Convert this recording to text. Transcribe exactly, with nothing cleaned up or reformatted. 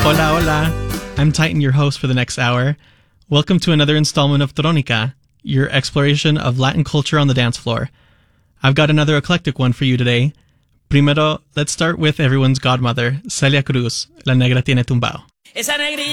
Hola, hola. I'm Titan, your host for the next hour. Welcome to another installment of Tronica, your exploration of Latin culture on the dance floor. I've got another eclectic one for you today. Primero, let's start with everyone's godmother, Celia Cruz, La Negra Tiene Tumbao.